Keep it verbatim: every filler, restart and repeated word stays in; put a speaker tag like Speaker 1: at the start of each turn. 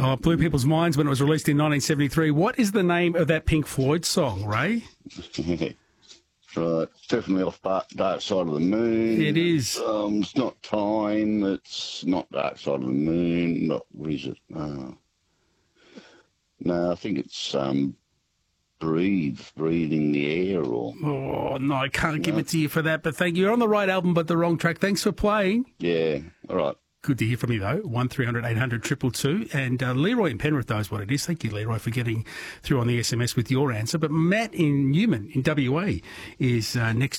Speaker 1: Oh, it blew people's minds when it was released in nineteen seventy-three. What is the name of that Pink Floyd song, Ray?
Speaker 2: Right, definitely off Dark Side of the Moon.
Speaker 1: It is.
Speaker 2: Um, it's not Time. It's not Dark Side of the Moon. Not, what is it? Uh, no, I think it's um, Breathe, Breathing the Air. Or
Speaker 1: Oh, no, I can't
Speaker 2: no.
Speaker 1: give it to you for that, but thank you. You're on the right album, but the wrong track. Thanks for playing.
Speaker 2: Yeah, all right.
Speaker 1: Good to hear from you, though. one three hundred eight hundred two two two. And uh, Leroy in Penrith knows what it is. Thank you, Leroy, for getting through on the S M S with your answer. But Matt in Newman in W A is uh, next.